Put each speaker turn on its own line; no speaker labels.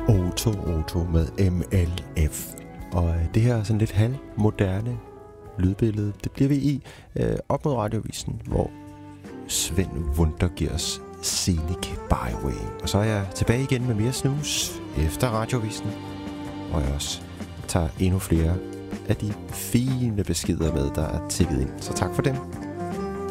O2 med MLF. Og det her er sådan lidt halvmoderne lydbillede. Det bliver vi i op mod Radioavisen, hvor Svend Wunter giver os Scenic Byway. Og så er jeg tilbage igen med mere snus efter Radioavisen, hvor jeg også tager endnu flere af de fine beskeder med, der er tikket ind. Så tak for dem.